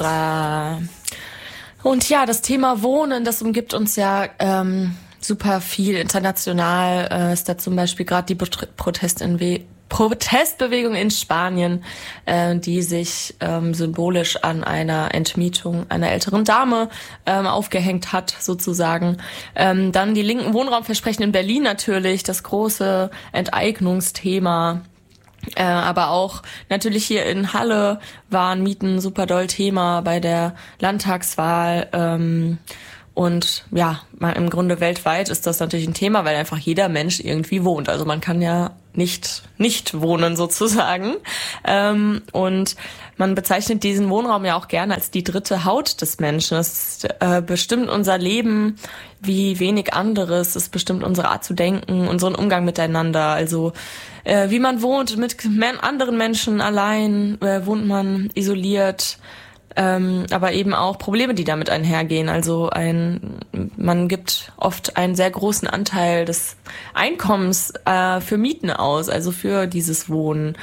Und ja, das Thema Wohnen, das umgibt uns ja super viel. International ist da zum Beispiel gerade die Protestbewegung in Spanien, die sich symbolisch an einer Entmietung einer älteren Dame aufgehängt hat, sozusagen. Dann die linken Wohnraumversprechen in Berlin natürlich, das große Enteignungsthema. Aber auch natürlich hier in Halle waren Mieten super doll Thema bei der Landtagswahl. Und ja, im Grunde weltweit ist das natürlich ein Thema, weil einfach jeder Mensch irgendwie wohnt. Also man kann ja nicht wohnen sozusagen. Und man bezeichnet diesen Wohnraum ja auch gerne als die dritte Haut des Menschen. Es bestimmt unser Leben wie wenig anderes. Es bestimmt unsere Art zu denken, unseren Umgang miteinander. Also wie man wohnt mit anderen Menschen allein, wohnt man isoliert. Aber eben auch Probleme, die damit einhergehen. Also man gibt oft einen sehr großen Anteil des Einkommens für Mieten aus, also für dieses Wohnen.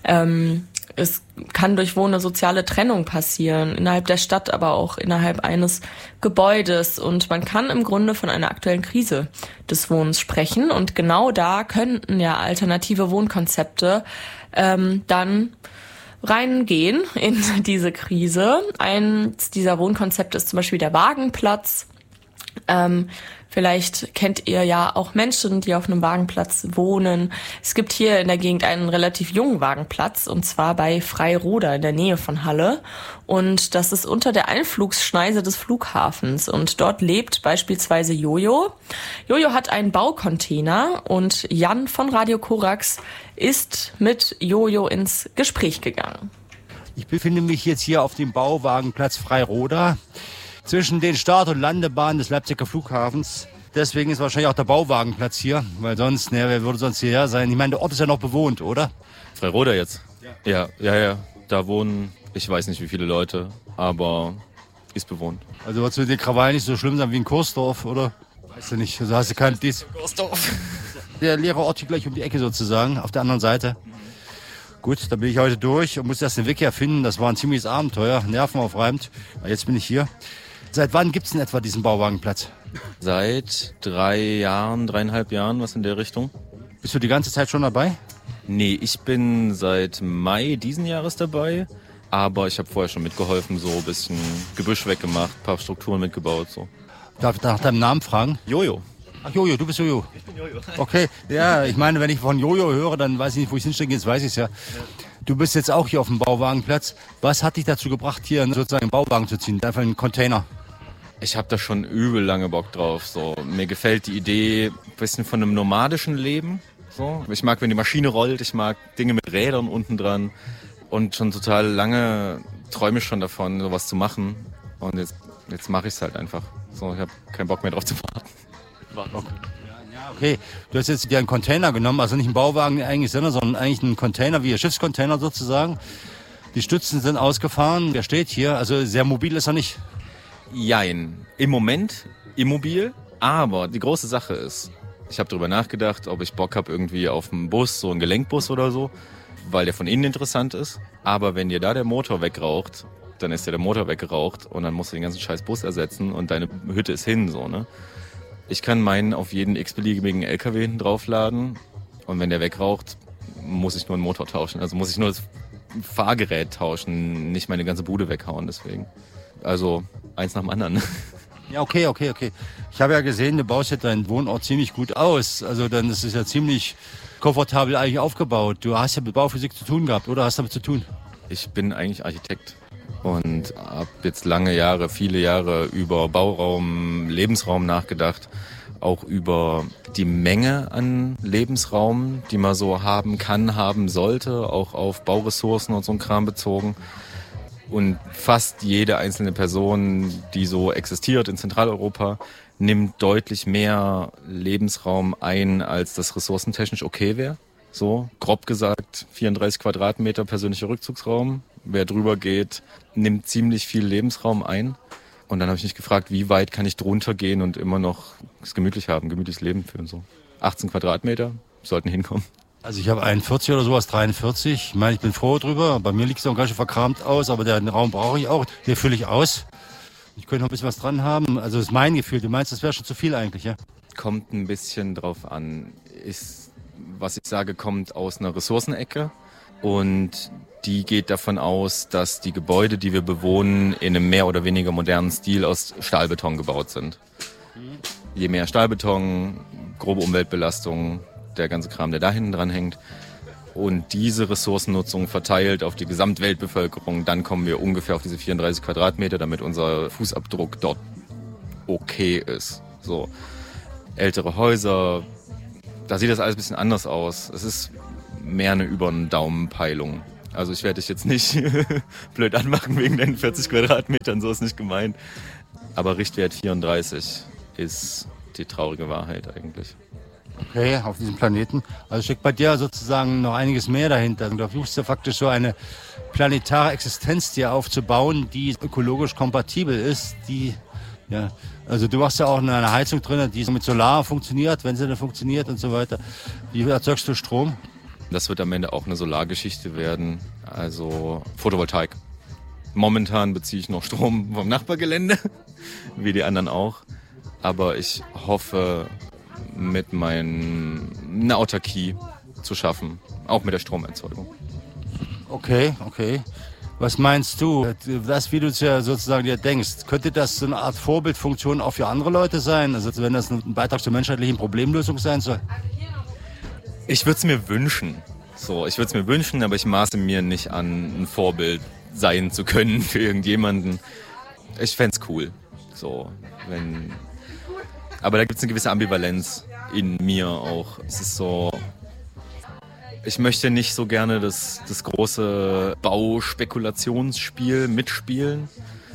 Es kann durch Wohnen eine soziale Trennung passieren, innerhalb der Stadt, aber auch innerhalb eines Gebäudes. Und man kann im Grunde von einer aktuellen Krise des Wohnens sprechen. Und genau da könnten ja alternative Wohnkonzepte dann reingehen in diese Krise. Eins dieser Wohnkonzepte ist zum Beispiel der Wagenplatz. Vielleicht kennt ihr ja auch Menschen, die auf einem Wagenplatz wohnen. Es gibt hier in der Gegend einen relativ jungen Wagenplatz, und zwar bei Freiroda in der Nähe von Halle. Und das ist unter der Einflugsschneise des Flughafens. Und dort lebt beispielsweise Jojo. Jojo hat einen Baucontainer und Jan von Radio Korax ist mit Jojo ins Gespräch gegangen. Ich befinde mich jetzt hier auf dem Bauwagenplatz Freiroda zwischen den Start- und Landebahnen des Leipziger Flughafens. Deswegen ist wahrscheinlich auch der Bauwagenplatz hier, weil sonst, wer würde sonst hierher sein? Ich meine, der Ort ist ja noch bewohnt, oder? Freiroda jetzt? Ja. Da wohnen, ich weiß nicht wie viele Leute, aber ist bewohnt. Also wird es mit den Krawallen nicht so schlimm sein wie in Kursdorf, oder? Weißt du nicht, also hast du keinen Dies. Kursdorf. Der leere Ort hier gleich um die Ecke sozusagen, auf der anderen Seite. Gut, da bin ich heute durch und muss erst den Weg herfinden. Das war ein ziemliches Abenteuer, nervenaufreibend. Jetzt bin ich hier. Seit wann gibt es denn etwa diesen Bauwagenplatz? Seit 3,5 Jahren, was in der Richtung. Bist du die ganze Zeit schon dabei? Nee, ich bin seit Mai diesen Jahres dabei. Aber ich habe vorher schon mitgeholfen, so ein bisschen Gebüsch weggemacht, ein paar Strukturen mitgebaut. So. Darf ich nach deinem Namen fragen? Jojo. Ach Jojo, du bist Jojo. Ich bin Jojo. Okay, ja, ich meine, wenn ich von Jojo höre, dann weiß ich nicht, wo ich hinstecke, jetzt weiß ich es ja. Du bist jetzt auch hier auf dem Bauwagenplatz. Was hat dich dazu gebracht, hier sozusagen einen Bauwagen zu ziehen, einfach einen Container? Ich habe da schon übel lange Bock drauf. So. Mir gefällt die Idee ein bisschen von einem nomadischen Leben. So. Ich mag, wenn die Maschine rollt, ich mag Dinge mit Rädern unten dran. Und schon total lange träume ich schon davon, sowas zu machen. Und jetzt mache ich es halt einfach. So, ich habe keinen Bock mehr drauf zu warten. Okay, du hast jetzt dir einen Container genommen, also nicht einen Bauwagen eigentlich, sondern eigentlich einen Container, wie ein Schiffscontainer sozusagen. Die Stützen sind ausgefahren, der steht hier, also sehr mobil ist er nicht. Jein. Im Moment immobil, aber die große Sache ist, ich habe darüber nachgedacht, ob ich Bock habe irgendwie auf einen Bus, so einen Gelenkbus oder so, weil der von innen interessant ist. Aber wenn dir da der Motor wegraucht, dann ist dir der Motor weggeraucht und dann musst du den ganzen scheiß Bus ersetzen und deine Hütte ist hin, so, ne? Ich kann meinen auf jeden x-beliebigen LKW hinten draufladen und wenn der wegraucht, muss ich nur einen Motor tauschen. Also muss ich nur das Fahrgerät tauschen, nicht meine ganze Bude weghauen, deswegen. Also eins nach dem anderen. Ja, okay. Ich habe ja gesehen, du baust ja deinen Wohnort ziemlich gut aus. Also dann ist es ja ziemlich komfortabel eigentlich aufgebaut. Du hast ja mit Bauphysik zu tun gehabt, oder hast damit zu tun? Ich bin eigentlich Architekt und habe jetzt viele Jahre über Bauraum, Lebensraum nachgedacht. Auch über die Menge an Lebensraum, die man so haben kann, haben sollte, auch auf Bauressourcen und so ein Kram bezogen. Und fast jede einzelne Person, die so existiert in Zentraleuropa, nimmt deutlich mehr Lebensraum ein, als das ressourcentechnisch okay wäre. So, grob gesagt, 34 Quadratmeter persönlicher Rückzugsraum. Wer drüber geht, nimmt ziemlich viel Lebensraum ein. Und dann habe ich mich gefragt, wie weit kann ich drunter gehen und immer noch es gemütlich haben, gemütliches Leben führen. So 18 Quadratmeter sollten hinkommen. Also ich habe 41 oder sowas, 43. Ich meine, ich bin froh drüber. Bei mir liegt es noch ganz schön verkramt aus, aber den Raum brauche ich auch. Den fülle ich aus. Ich könnte noch ein bisschen was dran haben. Also das ist mein Gefühl. Du meinst, das wäre schon zu viel eigentlich, ja? Kommt ein bisschen drauf an. Was ich sage, kommt aus einer Ressourcenecke. Und die geht davon aus, dass die Gebäude, die wir bewohnen, in einem mehr oder weniger modernen Stil aus Stahlbeton gebaut sind. Je mehr Stahlbeton, grobe Umweltbelastung, der ganze Kram, der da hinten dran hängt. Und diese Ressourcennutzung verteilt auf die Gesamtweltbevölkerung, dann kommen wir ungefähr auf diese 34 Quadratmeter, damit unser Fußabdruck dort okay ist. So, ältere Häuser, da sieht das alles ein bisschen anders aus. Es ist mehr eine über den Daumenpeilung. Also ich werde dich jetzt nicht blöd anmachen wegen den 40 Quadratmetern, so ist nicht gemeint. Aber Richtwert 34 ist die traurige Wahrheit eigentlich. Okay, auf diesem Planeten. Also steckt bei dir sozusagen noch einiges mehr dahinter. Du versuchst ja faktisch so eine planetare Existenz dir aufzubauen, die ökologisch kompatibel ist. Also du machst ja auch eine Heizung drin, die mit Solar funktioniert, wenn sie dann funktioniert und so weiter. Wie erzeugst du Strom? Das wird am Ende auch eine Solargeschichte werden, also Photovoltaik. Momentan beziehe ich noch Strom vom Nachbargelände, wie die anderen auch. Aber ich hoffe, mit eine Autarkie zu schaffen, auch mit der Stromerzeugung. Okay. Was meinst du? Das, wie du es ja sozusagen dir denkst, könnte das so eine Art Vorbildfunktion auch für andere Leute sein? Also wenn das ein Beitrag zur menschheitlichen Problemlösung sein soll? Ich würde es mir wünschen. Aber ich maße mir nicht an, ein Vorbild sein zu können für irgendjemanden. Ich fände es cool. Aber da gibt es eine gewisse Ambivalenz in mir auch. Es ist so, ich möchte nicht so gerne das große Bauspekulationsspiel mitspielen,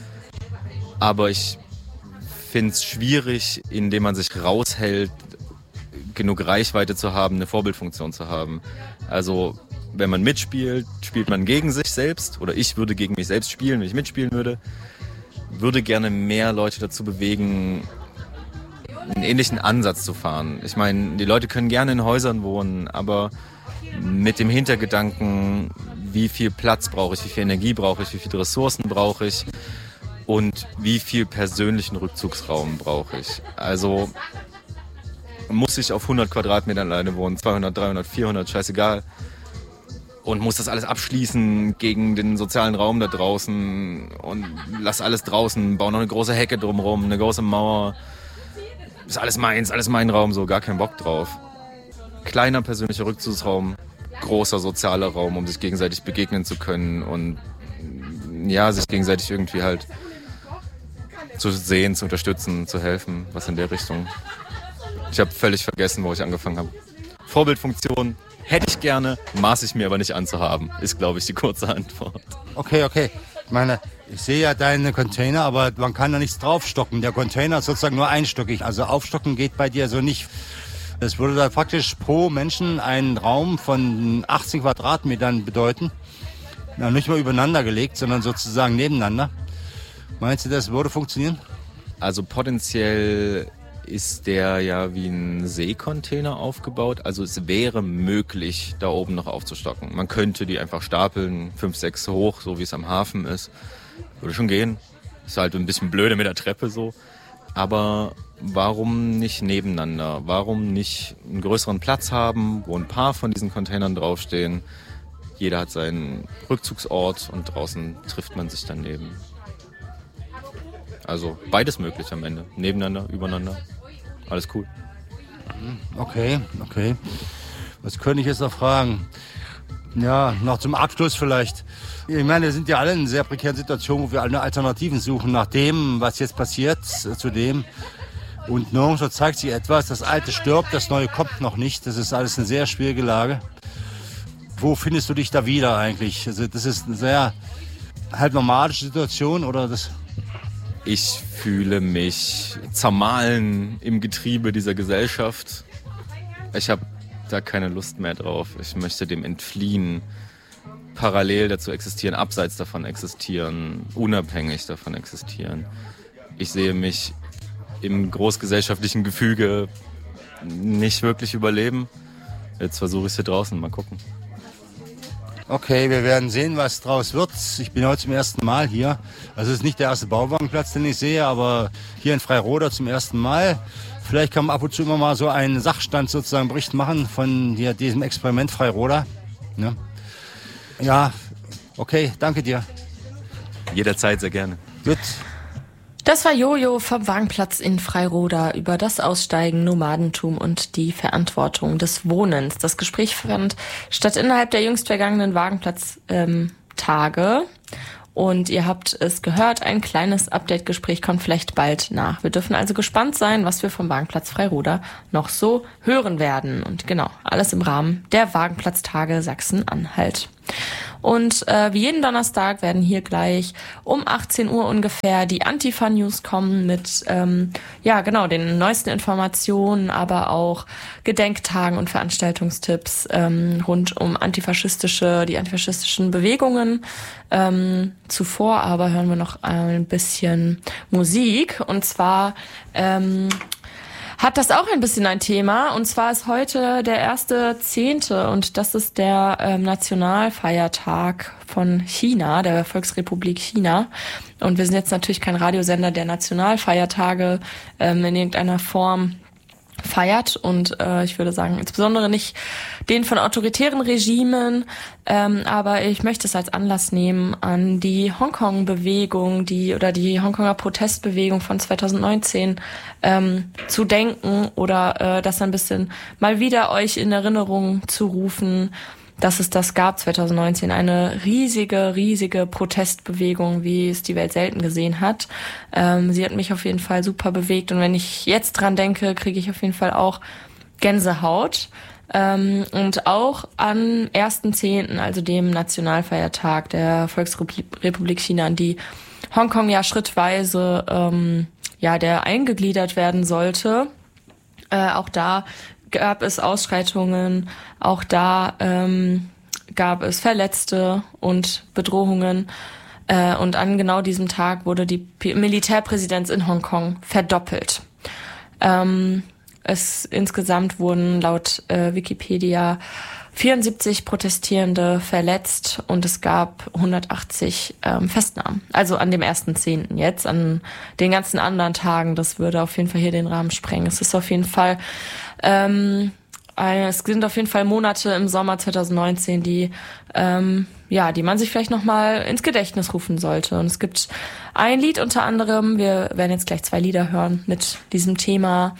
aber ich finde es schwierig, indem man sich raushält, genug Reichweite zu haben, eine Vorbildfunktion zu haben. Also wenn man mitspielt, spielt man gegen sich selbst, oder ich würde gegen mich selbst spielen, wenn ich mitspielen würde gerne mehr Leute dazu bewegen, einen ähnlichen Ansatz zu fahren. Ich meine, die Leute können gerne in Häusern wohnen, aber mit dem Hintergedanken, wie viel Platz brauche ich, wie viel Energie brauche ich, wie viele Ressourcen brauche ich und wie viel persönlichen Rückzugsraum brauche ich. Also muss ich auf 100 Quadratmetern alleine wohnen, 200, 300, 400, scheißegal. Und muss das alles abschließen gegen den sozialen Raum da draußen und lass alles draußen, baue noch eine große Hecke drumherum, eine große Mauer. Ist alles meins, alles mein Raum, so gar keinen Bock drauf. Kleiner persönlicher Rückzugsraum, großer sozialer Raum, um sich gegenseitig begegnen zu können und ja, sich gegenseitig irgendwie halt zu sehen, zu unterstützen, zu helfen, was in der Richtung. Ich habe völlig vergessen, wo ich angefangen habe. Vorbildfunktion hätte ich gerne, maße ich mir aber nicht anzuhaben, ist, glaube ich, die kurze Antwort. Okay. Ich meine, ich sehe ja deine Container, aber man kann da nichts draufstocken. Der Container ist sozusagen nur einstöckig. Also aufstocken geht bei dir so nicht. Das würde da praktisch pro Menschen einen Raum von 18 Quadratmetern bedeuten. Na, nicht mal übereinander gelegt, sondern sozusagen nebeneinander. Meinst du, das würde funktionieren? Also potenziell ist der ja wie ein Seekontainer aufgebaut. Also es wäre möglich, da oben noch aufzustocken. Man könnte die einfach stapeln, 5, 6 hoch, so wie es am Hafen ist. Würde schon gehen. Ist halt ein bisschen blöde mit der Treppe so. Aber warum nicht nebeneinander? Warum nicht einen größeren Platz haben, wo ein paar von diesen Containern draufstehen? Jeder hat seinen Rückzugsort und draußen trifft man sich daneben. Also beides möglich am Ende. Nebeneinander, übereinander. Alles cool. Okay. Was könnte ich jetzt noch fragen? Ja, noch zum Abschluss vielleicht. Ich meine, wir sind ja alle in einer sehr prekären Situation, wo wir alle Alternativen suchen nach dem, was jetzt passiert, zu dem. Und nirgendwo zeigt sich etwas. Das Alte stirbt, das Neue kommt noch nicht. Das ist alles eine sehr schwierige Lage. Wo findest du dich da wieder eigentlich? Also das ist eine sehr halb normalische Situation oder das? Ich fühle mich zermahlen im Getriebe dieser Gesellschaft. Ich habe da keine Lust mehr drauf. Ich möchte dem entfliehen, parallel dazu existieren, abseits davon existieren, unabhängig davon existieren. Ich sehe mich im großgesellschaftlichen Gefüge nicht wirklich überleben. jetzt versuche ich es hier draußen, mal gucken. Okay, wir werden sehen, was draus wird. Ich bin heute zum ersten Mal hier. Also es ist nicht der erste Bauwagenplatz, den ich sehe, aber hier in Freiroda zum ersten Mal. Vielleicht kann man ab und zu immer mal so einen Sachstand sozusagen Bericht machen von diesem Experiment Freiroda. Ne? Ja, okay, danke dir. Jederzeit, sehr gerne. Gut. Das war Jojo vom Wagenplatz in Freiroda über das Aussteigen, Nomadentum und die Verantwortung des Wohnens. Das Gespräch fand statt innerhalb der jüngst vergangenen Wagenplatz-Tage. Und ihr habt es gehört, ein kleines Update-Gespräch kommt vielleicht bald nach. Wir dürfen also gespannt sein, was wir vom Wagenplatz Freiroda noch so hören werden. Und genau, alles im Rahmen der Wagenplatztage Sachsen-Anhalt. Und wie jeden Donnerstag werden hier gleich um 18 Uhr ungefähr die Antifa-News kommen mit den neuesten Informationen, aber auch Gedenktagen und Veranstaltungstipps rund um die antifaschistischen Bewegungen. Zuvor aber hören wir noch ein bisschen Musik, und zwar hat das auch ein bisschen ein Thema, und zwar ist heute der 1.10. und das ist der Nationalfeiertag von China, der Volksrepublik China. Und wir sind jetzt natürlich kein Radiosender, der Nationalfeiertage in irgendeiner Form feiert, und ich würde sagen insbesondere nicht den von autoritären Regimen, aber ich möchte es als Anlass nehmen, an die Hongkong-Bewegung, die Hongkonger Protestbewegung von 2019 zu denken oder das ein bisschen mal wieder euch in Erinnerung zu rufen, dass es das gab 2019, eine riesige Protestbewegung, wie es die Welt selten gesehen hat. Sie hat mich auf jeden Fall super bewegt, und wenn ich jetzt dran denke, kriege ich auf jeden Fall auch Gänsehaut. Und auch am 1.10., also dem Nationalfeiertag der Volksrepublik China, an die Hongkong ja schrittweise der eingegliedert werden sollte. Auch da gab es Ausschreitungen, auch da gab es Verletzte und Bedrohungen. Und an genau diesem Tag wurde die Militärpräsenz in Hongkong verdoppelt. Insgesamt wurden laut Wikipedia 74 Protestierende verletzt, und es gab 180 Festnahmen. Also an dem 1.10. jetzt, an den ganzen anderen Tagen, das würde auf jeden Fall hier den Rahmen sprengen. Es ist auf jeden Fall es sind auf jeden Fall Monate im Sommer 2019, die man sich vielleicht nochmal ins Gedächtnis rufen sollte. Und es gibt ein Lied unter anderem, wir werden jetzt gleich 2 Lieder hören mit diesem Thema.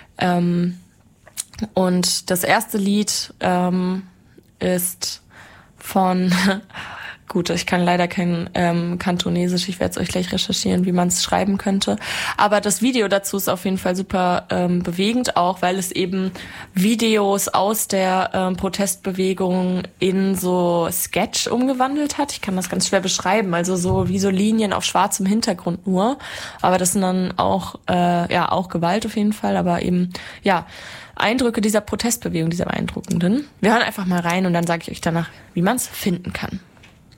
Und das erste Lied ist von gut, ich kann leider kein Kantonesisch, ich werde es euch gleich recherchieren, wie man es schreiben könnte. Aber das Video dazu ist auf jeden Fall super bewegend, auch weil es eben Videos aus der Protestbewegung in so Sketch umgewandelt hat. Ich kann das ganz schwer beschreiben, also so wie so Linien auf schwarzem Hintergrund nur. Aber das sind dann auch Gewalt auf jeden Fall, aber eben, Eindrücke dieser Protestbewegung, dieser beeindruckenden. Wir hören einfach mal rein, und dann sage ich euch danach, wie man es finden kann.